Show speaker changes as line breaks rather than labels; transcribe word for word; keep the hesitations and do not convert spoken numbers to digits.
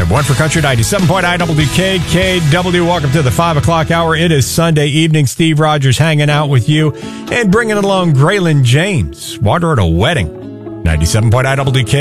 right, one for Country, ninety-seven point nine W K K W. Welcome to the five o'clock hour. It is Sunday evening. Steve Rogers hanging out with you and bringing along Graylin James. Water at a Wedding. ninety-seven point nine W K K W.